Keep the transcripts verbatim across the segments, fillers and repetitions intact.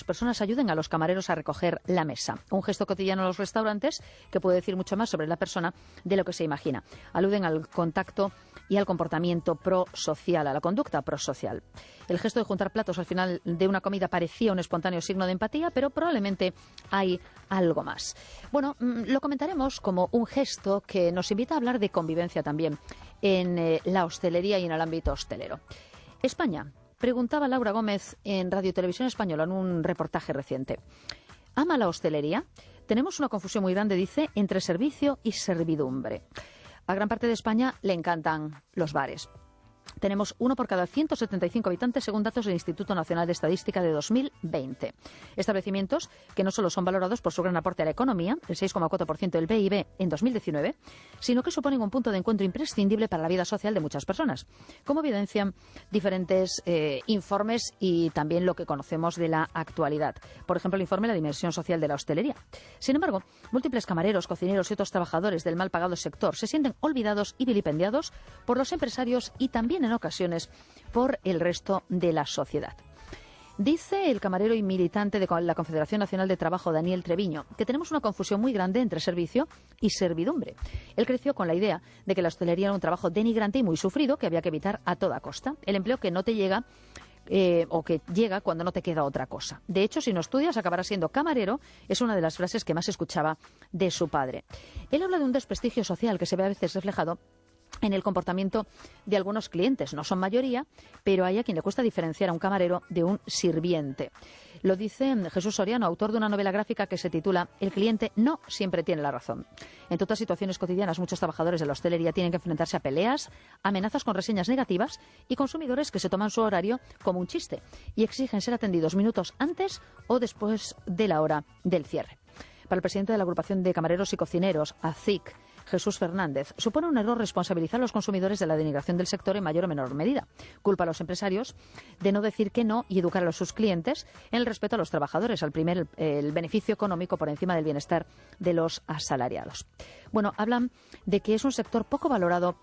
personas ayuden a los camareros a recoger la mesa. Un gesto cotidiano en los restaurantes que puede decir mucho más sobre la persona de lo que se imagina. Aluden al contacto y al comportamiento prosocial, a la conducta prosocial. El gesto de juntar platos al final de una comida parecía un espontáneo signo de empatía, pero probablemente hay algo más. Bueno, lo comentaremos como un gesto que nos invita a hablar de convivencia también en eh, la hostelería y en el ámbito hostelero. España, preguntaba Laura Gómez en Radio Televisión Española en un reportaje reciente. ¿Ama la hostelería? Tenemos una confusión muy grande, dice, entre servicio y servidumbre. A gran parte de España le encantan los bares. Tenemos uno por cada ciento setenta y cinco habitantes, según datos del Instituto Nacional de Estadística de dos mil veinte. Establecimientos que no solo son valorados por su gran aporte a la economía, el seis coma cuatro por ciento del P I B en dos mil diecinueve, sino que suponen un punto de encuentro imprescindible para la vida social de muchas personas, como evidencian diferentes eh, informes y también lo que conocemos de la actualidad. Por ejemplo, el informe La dimensión social de la hostelería. Sin embargo, múltiples camareros, cocineros y otros trabajadores del mal pagado sector se sienten olvidados y vilipendiados por los empresarios y también en ocasiones por el resto de la sociedad. Dice el camarero y militante de la Confederación Nacional de Trabajo, Daniel Treviño, que tenemos una confusión muy grande entre servicio y servidumbre. Él creció con la idea de que la hostelería era un trabajo denigrante y muy sufrido que había que evitar a toda costa. El empleo que no te llega eh, o que llega cuando no te queda otra cosa. De hecho, si no estudias, acabarás siendo camarero, es una de las frases que más escuchaba de su padre. Él habla de un desprestigio social que se ve a veces reflejado en el comportamiento de algunos clientes. No son mayoría, pero hay a quien le cuesta diferenciar a un camarero de un sirviente. Lo dice Jesús Soriano, autor de una novela gráfica que se titula El cliente no siempre tiene la razón. En todas situaciones cotidianas, muchos trabajadores de la hostelería tienen que enfrentarse a peleas, amenazas con reseñas negativas y consumidores que se toman su horario como un chiste y exigen ser atendidos minutos antes o después de la hora del cierre. Para el presidente de la Agrupación de Camareros y Cocineros, A C I C, Jesús Fernández, supone un error responsabilizar a los consumidores de la denigración del sector en mayor o menor medida. Culpa a los empresarios de no decir que no y educar a sus clientes en el respeto a los trabajadores, al primer el, el beneficio económico por encima del bienestar de los asalariados. Bueno, hablan de que es un sector poco valorado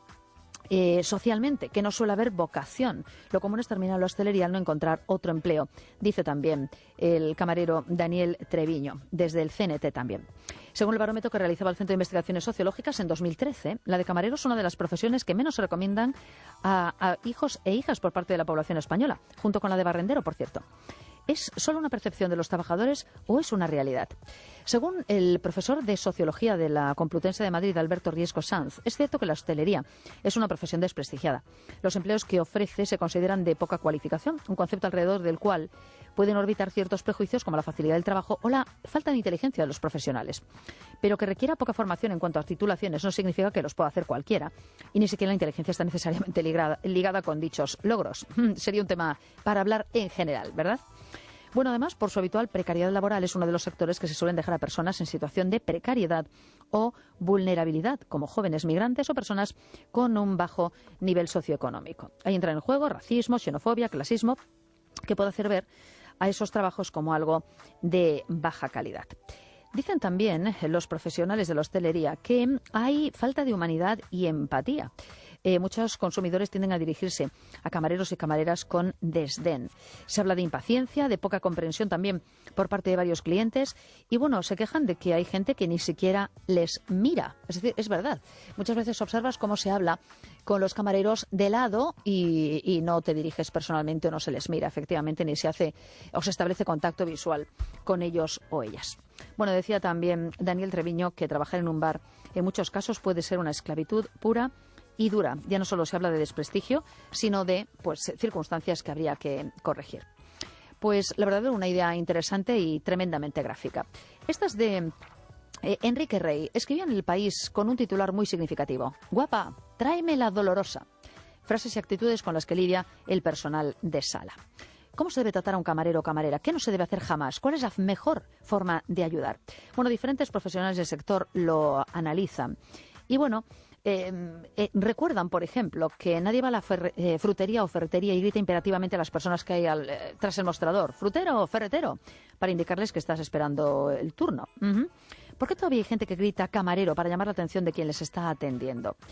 Eh, socialmente, que no suele haber vocación. Lo común es terminar la hostelería al no encontrar otro empleo, dice también el camarero Daniel Treviño, desde el C N T también. Según el barómetro que realizaba el Centro de Investigaciones Sociológicas en dos mil trece, la de camarero es una de las profesiones que menos se recomiendan a, a hijos e hijas por parte de la población española, junto con la de barrendero, por cierto. ¿Es solo una percepción de los trabajadores o es una realidad? Según el profesor de Sociología de la Complutense de Madrid, Alberto Riesco Sanz, es cierto que la hostelería es una profesión desprestigiada. Los empleos que ofrece se consideran de poca cualificación, un concepto alrededor del cual pueden orbitar ciertos prejuicios como la facilidad del trabajo o la falta de inteligencia de los profesionales. Pero que requiera poca formación en cuanto a titulaciones no significa que los pueda hacer cualquiera. Y ni siquiera la inteligencia está necesariamente ligada, ligada con dichos logros. Sería un tema para hablar en general, ¿verdad? Bueno, además, por su habitual precariedad laboral, es uno de los sectores que se suelen dejar a personas en situación de precariedad o vulnerabilidad, como jóvenes migrantes o personas con un bajo nivel socioeconómico. Ahí entran en juego racismo, xenofobia, clasismo, que puede hacer ver a esos trabajos como algo de baja calidad. Dicen también los profesionales de la hostelería que hay falta de humanidad y empatía. Eh, muchos consumidores tienden a dirigirse a camareros y camareras con desdén. Se habla de impaciencia, de poca comprensión también por parte de varios clientes y, bueno, se quejan de que hay gente que ni siquiera les mira. Es decir, es verdad. Muchas veces observas cómo se habla con los camareros de lado y, y no te diriges personalmente o no se les mira, efectivamente, ni se hace o se establece contacto visual con ellos o ellas. Bueno, decía también Daniel Treviño que trabajar en un bar en muchos casos puede ser una esclavitud pura y dura. Ya no solo se habla de desprestigio, sino de pues circunstancias que habría que corregir. Pues la verdad es una idea interesante y tremendamente gráfica. Esta es de eh, Enrique Rey. Escribió en El País con un titular muy significativo. Guapa, tráeme la dolorosa. Frases y actitudes con las que lidia el personal de sala. ¿Cómo se debe tratar a un camarero o camarera? ¿Qué no se debe hacer jamás? ¿Cuál es la mejor forma de ayudar? Bueno, diferentes profesionales del sector lo analizan. Y bueno, eh, eh, recuerdan, por ejemplo, que nadie va a la fer eh, frutería o ferretería y grita imperativamente a las personas que hay al, eh, tras el mostrador. ¿Frutero o ferretero? Para indicarles que estás esperando el turno. Uh-huh. ¿Por qué todavía hay gente que grita camarero para llamar la atención de quien les está atendiendo?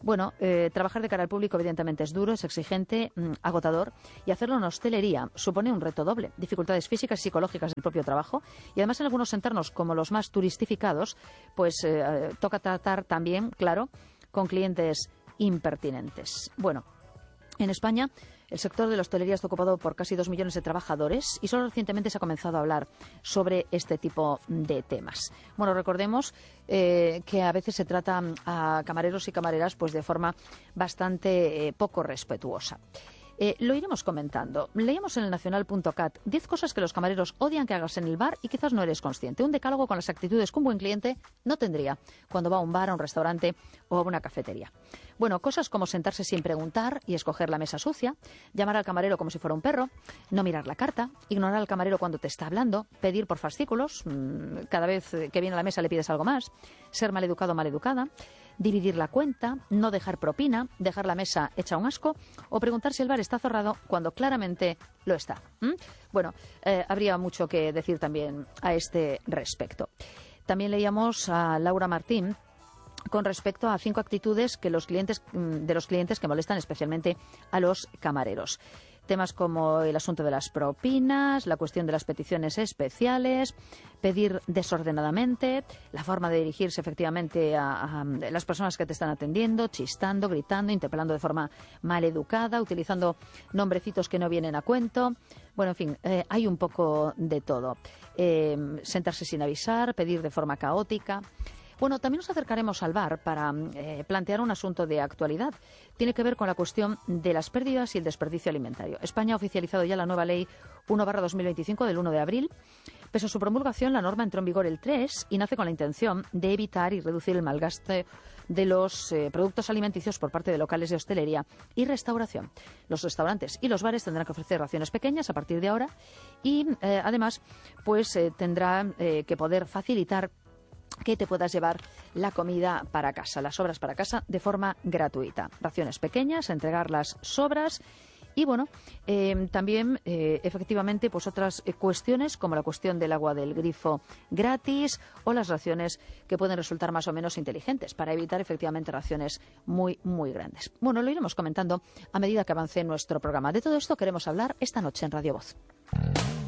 Bueno, eh, trabajar de cara al público evidentemente es duro, es exigente, mmm, agotador, y hacerlo en hostelería supone un reto doble, dificultades físicas y psicológicas del propio trabajo, y además en algunos entornos como los más turistificados, pues eh, toca tratar también, claro, con clientes impertinentes. Bueno, en España el sector de la hostelería está ocupado por casi dos millones de trabajadores y solo recientemente se ha comenzado a hablar sobre este tipo de temas. Bueno, recordemos eh, que a veces se trata a camareros y camareras pues de forma bastante eh, poco respetuosa. Eh, lo iremos comentando. Leíamos en el nacional punto cat diez cosas que los camareros odian que hagas en el bar y quizás no eres consciente. Un decálogo con las actitudes que un buen cliente no tendría cuando va a un bar, a un restaurante o a una cafetería. Bueno, cosas como sentarse sin preguntar y escoger la mesa sucia, llamar al camarero como si fuera un perro, no mirar la carta, ignorar al camarero cuando te está hablando, pedir por fascículos, mmm, cada vez que viene a la mesa le pides algo más, ser maleducado o maleducada, dividir la cuenta, no dejar propina, dejar la mesa hecha un asco o preguntar si el bar está cerrado cuando claramente lo está. ¿Mm? Bueno, eh, habría mucho que decir también a este respecto. También leíamos a Laura Martín con respecto a cinco actitudes que los clientes, de los clientes que molestan especialmente a los camareros. Temas como el asunto de las propinas, la cuestión de las peticiones especiales, pedir desordenadamente, la forma de dirigirse efectivamente a, a las personas que te están atendiendo, chistando, gritando, interpelando de forma maleducada, utilizando nombrecitos que no vienen a cuento. Bueno, en fin, eh, hay un poco de todo. Eh, sentarse sin avisar, pedir de forma caótica. Bueno, también nos acercaremos al bar para eh, plantear un asunto de actualidad. Tiene que ver con la cuestión de las pérdidas y el desperdicio alimentario. España ha oficializado ya la nueva ley uno barra dos mil veinticinco del uno de abril. Pese a su promulgación, la norma entró en vigor el tres y nace con la intención de evitar y reducir el malgaste de los eh, productos alimenticios por parte de locales de hostelería y restauración. Los restaurantes y los bares tendrán que ofrecer raciones pequeñas a partir de ahora y, eh, además, pues eh, tendrán eh, que poder facilitar que te puedas llevar la comida para casa, las sobras para casa, de forma gratuita. Raciones pequeñas, entregar las sobras y, bueno, eh, también, eh, efectivamente, pues otras eh, cuestiones como la cuestión del agua del grifo gratis o las raciones que pueden resultar más o menos inteligentes para evitar, efectivamente, raciones muy, muy grandes. Bueno, lo iremos comentando a medida que avance nuestro programa. De todo esto queremos hablar esta noche en Radio Voz.